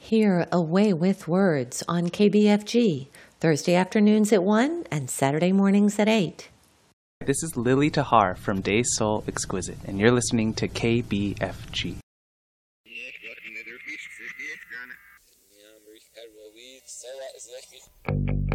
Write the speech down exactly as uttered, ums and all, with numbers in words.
Hear A Way with Words on K B F G, Thursday afternoons at one and Saturday mornings at eight. This is Lily Tahar from De Sol Exquisite, and you're listening to K B F G. Ja,